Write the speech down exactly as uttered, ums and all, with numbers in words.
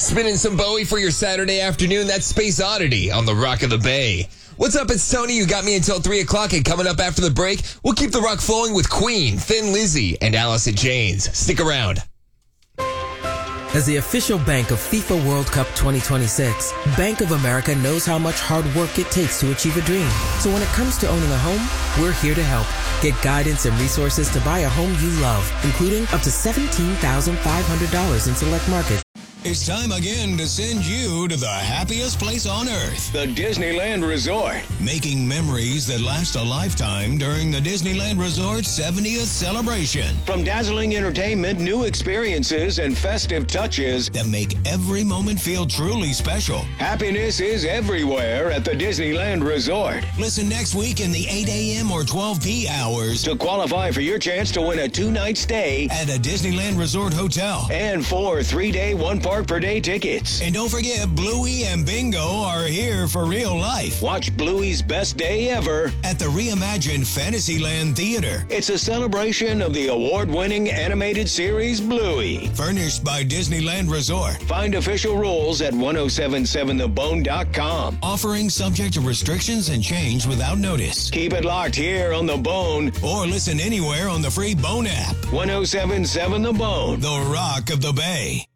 Spinning some Bowie for your Saturday afternoon. That's Space Oddity on the Rock of the Bay. What's up? It's Tony. You got me until three o'clock, and coming up after the break, we'll keep the rock flowing with Queen, Thin Lizzy, and Alice in Chains. Stick around. As the official bank of FIFA World Cup twenty twenty-six, Bank of America knows how much hard work it takes to achieve a dream. So when it comes to owning a home, we're here to help. Get guidance and resources to buy a home you love, including up to seventeen thousand five hundred dollars in select markets. It's time again to send you to the happiest place on earth, the Disneyland Resort. Making memories that last a lifetime during the Disneyland Resort's seventieth celebration. From dazzling entertainment, new experiences, and festive touches that make every moment feel truly special. Happiness is everywhere at the Disneyland Resort. Listen next week in the eight a.m. or twelve p hours to qualify for your chance to win a two-night stay at a Disneyland Resort hotel and four three-day, one-park per day tickets. And don't forget, Bluey and Bingo are here for real life. Watch Bluey's best day ever at the reimagined Fantasyland Theater. It's a celebration of the award-winning animated series Bluey. Furnished by Disneyland Resort. Find official rules at ten seventy-seven the bone dot com. Offering subject to restrictions and change without notice. Keep it locked here on The Bone or listen anywhere on the free Bone app. ten seventy-seven The Bone, the Rock of the Bay.